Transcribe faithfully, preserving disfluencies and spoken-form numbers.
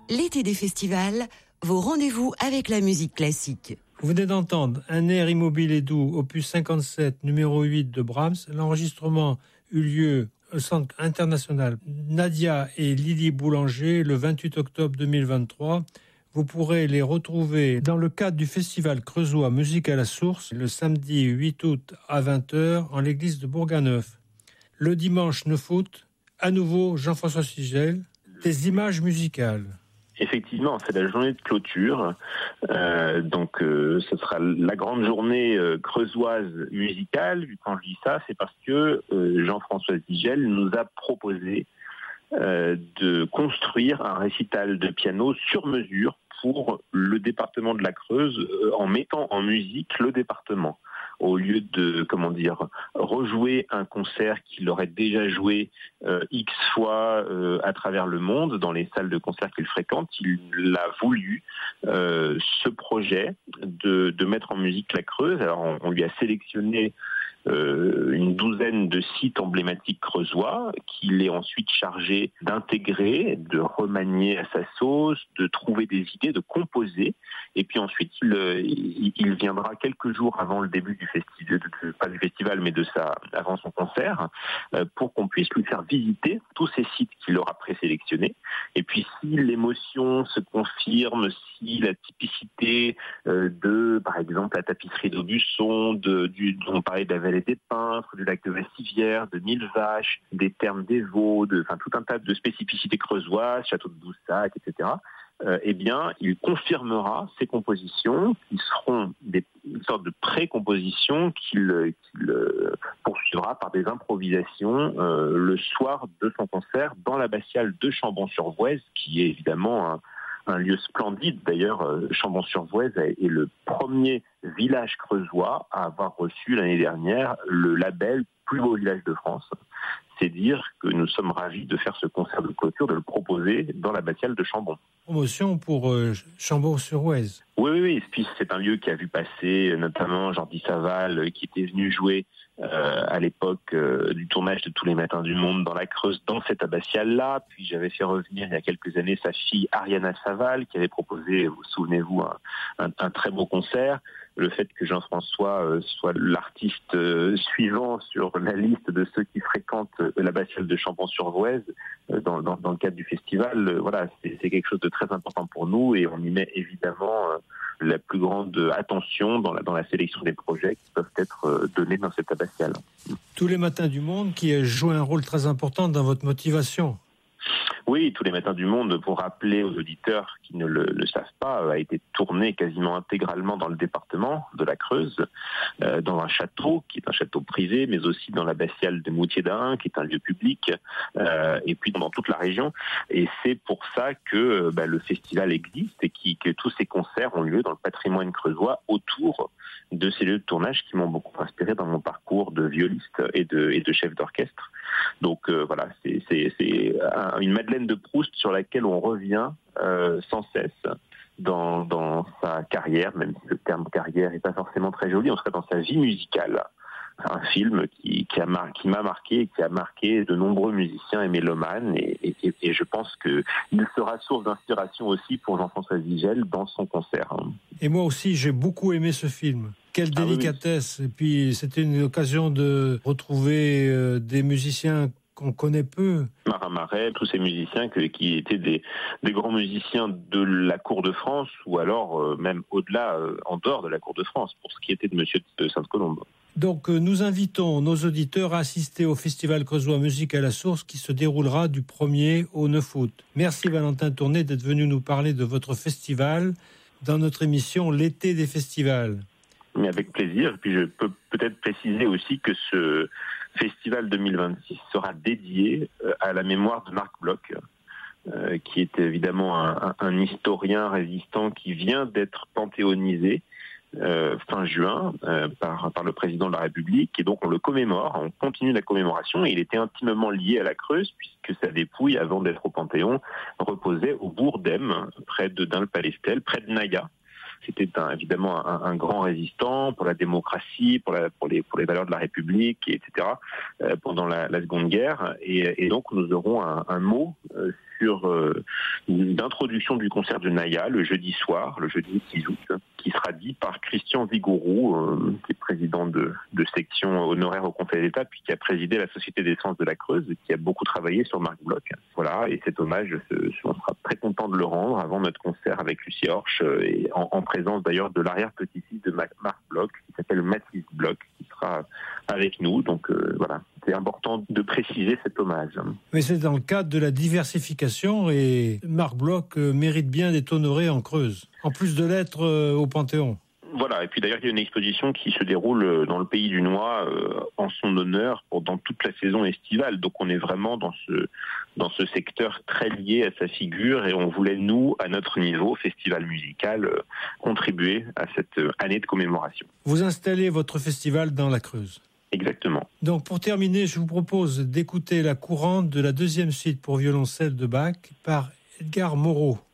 L'été des festivals, vos rendez-vous avec la musique classique. Vous venez d'entendre Un air immobile et doux, opus cinquante-sept, numéro huit de Brahms. L'enregistrement eut lieu au Centre international Nadia et Lily Boulanger le vingt-huit octobre deux mille vingt-trois. Vous pourrez les retrouver dans le cadre du festival creusois Musique à la source le samedi huit août à vingt heures en l'église de Bourganeuf. Le dimanche neuf août, à nouveau Jean-François Sigel, des images musicales. Effectivement, c'est la journée de clôture, euh, donc euh, ce sera la grande journée euh, creusoise musicale. Quand je dis ça, c'est parce que euh, Jean-François Sigel nous a proposé euh, de construire un récital de piano sur mesure pour le département de la Creuse, euh, en mettant en musique le département. Au lieu de, comment dire, rejouer un concert qu'il aurait déjà joué euh, X fois euh, à travers le monde, dans les salles de concert qu'il fréquente, il a voulu euh, ce projet de, de mettre en musique la Creuse. Alors on, on lui a sélectionné Euh, une douzaine de sites emblématiques creusois qu'il est ensuite chargé d'intégrer, de remanier à sa sauce, de trouver des idées, de composer. Et puis ensuite, il, il, il viendra quelques jours avant le début du festival, pas du festival, mais de sa, avant son concert, euh, pour qu'on puisse lui faire visiter tous ces sites qu'il aura présélectionnés. Et puis si l'émotion se confirme, si la typicité euh, de, par exemple, la tapisserie d'Aubusson, de, du, dont on parlait de la vallée des peintres, du lac de Vassivière, de Mille Vaches, des thermes des Vaux, de, enfin tout un tas de spécificités creusoises, château de Boussac, et cetera. Euh, eh bien, il confirmera ces compositions qui seront des, une sorte de pré-compositions qu'il, qu'il euh, poursuivra par des improvisations euh, le soir de son concert dans l'abbatiale de Chambon-sur-Voueize, qui est évidemment un, un lieu splendide. D'ailleurs, euh, Chambon-sur-Voueize est le premier village creusois à avoir reçu l'année dernière le label plus beau village de France. C'est dire que nous sommes ravis de faire ce concert de clôture, de le proposer dans l'abbatiale de Chambon. Promotion pour euh, Chambon-sur-Voueize. Oui, oui, oui. Puis c'est un lieu qui a vu passer notamment Jordi Saval, qui était venu jouer euh, à l'époque euh, du tournage de Tous les matins du monde dans la Creuse, dans cette abbatiale-là. Puis j'avais fait revenir il y a quelques années sa fille Ariana Saval, qui avait proposé, vous souvenez-vous, un, un, un très beau concert. Le fait que Jean-François euh, soit l'artiste euh, suivant sur la liste de ceux qui fréquentent euh, l'abbatiale de Chambon-sur-Voueize euh, dans, dans, dans le cadre du festival, euh, voilà, c'est, c'est quelque chose de très important pour nous et on y met évidemment euh, la plus grande attention dans la, dans la sélection des projets qui peuvent être euh, donnés dans cette abbatiale. Tous les matins du monde qui joue un rôle très important dans votre motivation. Oui, Tous les matins du monde, pour rappeler aux auditeurs qui ne le, le savent pas, a été tourné quasiment intégralement dans le département de la Creuse, euh, dans un château, qui est un château privé, mais aussi dans l'abbatiale de Moutier-d'Ain, qui est un lieu public, euh, et puis dans toute la région. Et c'est pour ça que bah, le festival existe et qui, que tous ces concerts ont lieu dans le patrimoine creusois autour de ces lieux de tournage qui m'ont beaucoup inspiré dans mon parcours de violiste et de, et de chef d'orchestre. Donc euh, voilà, c'est, c'est, c'est un, une Madeleine de Proust sur laquelle on revient euh, sans cesse dans, dans sa carrière, même si le terme carrière n'est pas forcément très joli, en tout cas dans sa vie musicale. Un film qui, qui, a mar- qui m'a marqué et qui a marqué de nombreux musiciens et mélomanes et, et, et je pense qu'il sera source d'inspiration aussi pour Jean-François Sigel dans son concert. Et moi aussi, j'ai beaucoup aimé ce film. Quelle délicatesse. Ah oui, oui. Et puis, c'était une occasion de retrouver euh, des musiciens qu'on connaît peu. Marin Marais, tous ces musiciens que, qui étaient des, des grands musiciens de la Cour de France ou alors euh, même au-delà, euh, en dehors de la Cour de France, pour ce qui était de Monsieur de Sainte-Colombe. Donc, euh, nous invitons nos auditeurs à assister au Festival creusois Musique à la source qui se déroulera du premier au neuf août. Merci Valentin Tourné d'être venu nous parler de votre festival dans notre émission L'été des festivals. Mais avec plaisir. Puis je peux peut-être préciser aussi que ce festival deux mille vingt-six sera dédié à la mémoire de Marc Bloch, euh, qui est évidemment un, un, un historien résistant qui vient d'être panthéonisé euh, fin juin euh, par, par le président de la République. Et donc on le commémore, on continue la commémoration. Et il était intimement lié à la Creuse puisque sa dépouille, avant d'être au Panthéon, reposait au bourg d'Aime, près de Dun-le-Palestel, près de Naïa. C'était un, évidemment un, un grand résistant pour la démocratie, pour, la, pour, les, pour les valeurs de la République, et cetera, euh, pendant la, la Seconde Guerre. Et, et donc, nous aurons un, un mot euh, l'ouverture euh, d'introduction du concert de Naya le jeudi soir, le jeudi six août, qui sera dit par Christian Vigourou, euh, qui est président de, de section honoraire au Conseil d'État, puis qui a présidé la Société des Sciences de la Creuse, et qui a beaucoup travaillé sur Marc Bloch. Voilà, et cet hommage, on sera très content de le rendre avant notre concert avec Lucie Horch, et en, en présence d'ailleurs de l'arrière-petit-fils de Marc Bloch, qui s'appelle Mathis Bloch, qui sera avec nous. Donc euh, voilà, c'est important de préciser cet hommage. Mais c'est dans le cadre de la diversification, et Marc Bloch euh, mérite bien d'être honoré en Creuse, en plus de l'être euh, au Panthéon. Voilà, et puis d'ailleurs il y a une exposition qui se déroule dans le Pays du Noix euh, en son honneur pendant toute la saison estivale. Donc on est vraiment dans ce dans ce secteur très lié à sa figure, et on voulait, nous, à notre niveau, festival musical, euh, contribuer à cette euh, année de commémoration. Vous installez votre festival dans la Creuse. Exactement. Donc pour terminer, je vous propose d'écouter la courante de la deuxième suite pour violoncelle de Bach par Edgar Moreau.